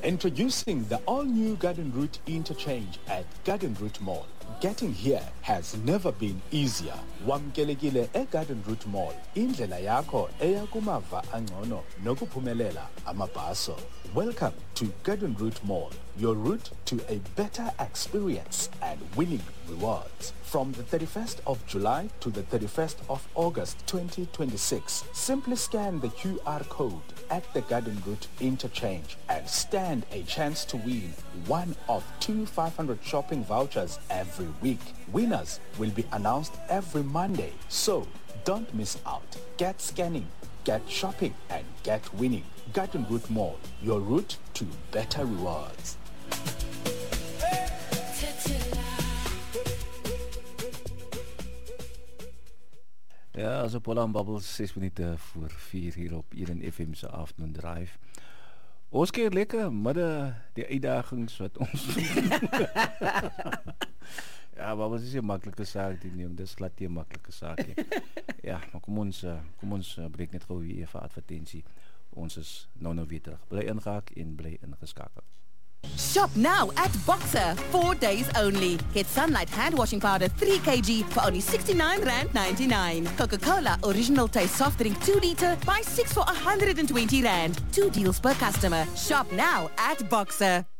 Introducing the all-new Garden Route interchange at Garden Route Mall. Getting here has never been easier. Wamkelekile eGarden Route Mall. Indlela yakho eya kumava angcono nokuphumelela amabhaso. Welcome to Garden Route Mall, your route to a better experience and winning rewards. From the 31st of July to the 31st of August 2026, simply scan the QR code at the Garden Route interchange and stand a chance to win one of 2 500 shopping vouchers every week. Winners will be announced every Monday, so don't miss out. Get scanning, get shopping, and get winning. Garden Route Mall, your route to better rewards. Ja, also Paula en Bubbles, 6 minuten voor 4 hier op Eden FM's Afternoon Drive. Ons keer lekker, midden die uitdagings wat ons... Ja, Bubbles is een makkelijke zaak, die neem. Dit is glad een makkelijke zaak. Ja, maar kom ons breek net gauw weer even advertentie. Ons is nou weer terug. Bly ingehaak en bly ingeskakeld. Shop now at Boxer. 4 days only. Get Sunlight hand washing powder 3 kg for only R69.99. Coca-Cola Original Taste soft drink 2 liter. Buy 6 for R120. 2 deals per customer. Shop now at Boxer.